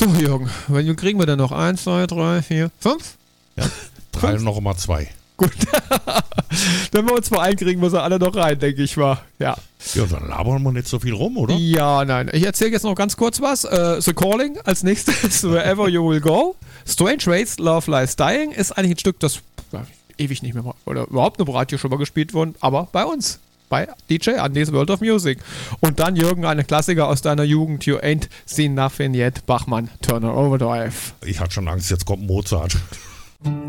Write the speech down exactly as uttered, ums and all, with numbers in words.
So, Jürgen, wann kriegen wir denn noch? Eins, zwei, drei, vier, fünf? Ja, drei und noch mal zwei. Gut. Wenn wir uns mal einkriegen, müssen wir alle noch rein, denke ich mal. Ja. Ja, dann labern wir nicht so viel rum, oder? Ja, nein. Ich erzähle jetzt noch ganz kurz was. Uh, The Calling als nächstes, Wherever You Will Go. Strange Ways, Love Lies Dying ist eigentlich ein Stück, das ja, ewig nicht mehr oder überhaupt nur im Radio schon mal gespielt worden, aber bei uns. Bei D J Andy's World of Music. Und dann, Jürgen, eine Klassiker aus deiner Jugend, You Ain't Seen Nothing Yet, Bachmann, Turner Overdrive. Ich hatte schon Angst, jetzt kommt Mozart.